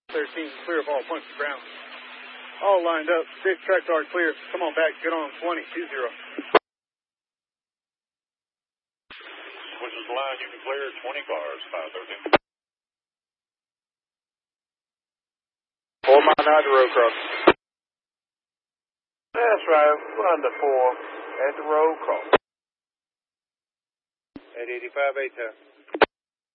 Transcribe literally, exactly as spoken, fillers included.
thirteen, clear of all points of ground. All lined up. Six tracks are clear. Come on back. Get on twenty, two zero. Which is the line you can clear twenty cars, five thirteen. Four mile nine to road cross. That's right. Run to four at the road cross. eight eighty-five, eight ten.